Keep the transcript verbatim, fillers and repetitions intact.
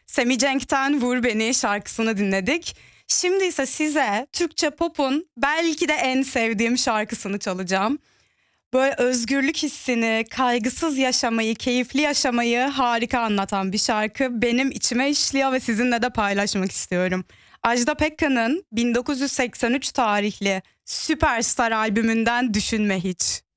Semi Cenk'ten Vur Beni şarkısını dinledik. Şimdi ise size Türkçe pop'un belki de en sevdiğim şarkısını çalacağım. Böyle özgürlük hissini, kaygısız yaşamayı, keyifli yaşamayı harika anlatan bir şarkı. Benim içime işliyor ve sizinle de paylaşmak istiyorum. Ajda Pekkan'ın bin dokuz yüz seksen üç tarihli Süperstar albümünden Düşünme Hiç.